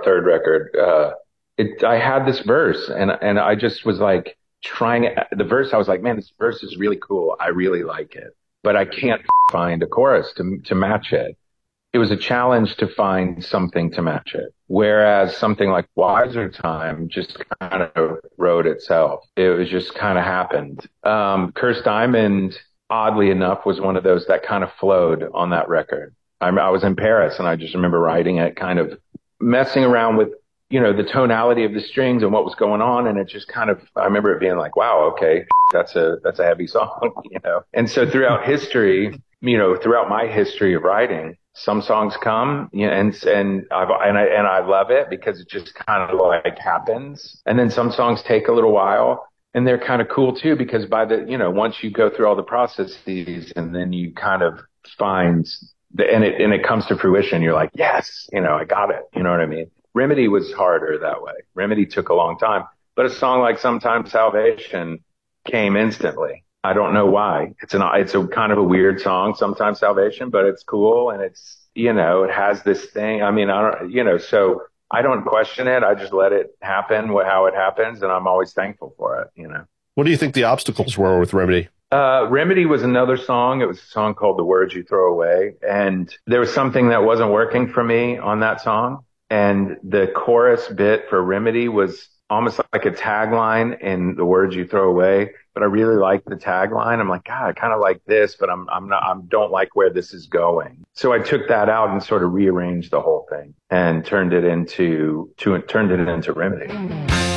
third record, I had this verse and I just was like trying the verse. I was like, man, this verse is really cool. I really like it, but I can't find a chorus to match it. It was a challenge to find something to match it. Whereas something like Wiser Time just kind of wrote itself. It was just kind of happened. Cursed Diamond, oddly enough, was one of those that kind of flowed on that record. I was in Paris and I just remember writing it, kind of messing around with, the tonality of the strings and what was going on. And it just kind of, I remember it being like, wow, okay, that's a heavy song, And so throughout history, throughout my history of writing, some songs come, and I love it because it just kind of like happens. And then some songs take a little while and they're kind of cool too, because once you go through all the processes and then you kind of find and it comes to fruition, you're like, yes, I got it. You know what I mean? Remedy was harder that way. Remedy took a long time, but a song like Sometimes Salvation came instantly. I don't know why. It's a kind of a weird song, Sometimes Salvation, but it's cool. And it's, it has this thing. I mean, so I don't question it. I just let it happen, how it happens. And I'm always thankful for it, What do you think the obstacles were with Remedy? Remedy was another song. It was a song called The Words You Throw Away. And there was something that wasn't working for me on that song. And the chorus bit for Remedy was almost like a tagline in The Words You Throw Away. But I really liked the tagline. I'm like, God, I kind of like this, but I don't like where this is going. So I took that out and sort of rearranged the whole thing and turned it into Remedy.